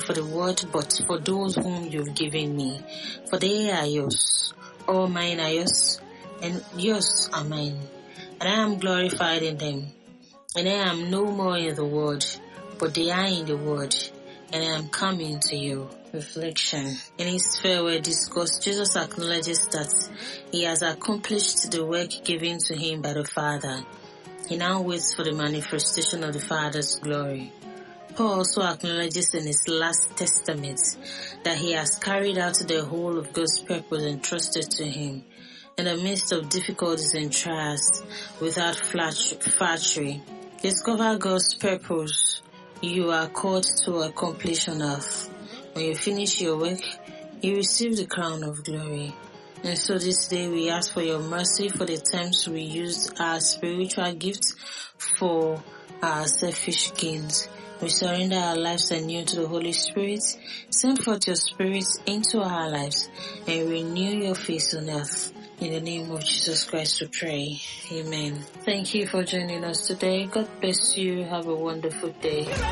for the word, but for those whom you've given me. For they are yours. All mine are yours, and yours are mine. And I am glorified in them. And I am no more in the world, but they are in the world, and I am coming to you. Reflection. In his farewell discourse, Jesus acknowledges that he has accomplished the work given to him by the Father. He now waits for the manifestation of the Father's glory. Paul also acknowledges in his last testament that he has carried out the whole of God's purpose entrusted to him in the midst of difficulties and trials without flattery. Discover God's purpose you are called to accomplish on earth. When you finish your work, you receive the crown of glory. And so this day we ask for your mercy for the times we used our spiritual gifts for our selfish gains. We surrender our lives anew to the Holy Spirit. Send forth your Spirit into our lives and renew your face on earth. In the name of Jesus Christ we pray. Amen. Thank you for joining us today. God bless you. Have a wonderful day.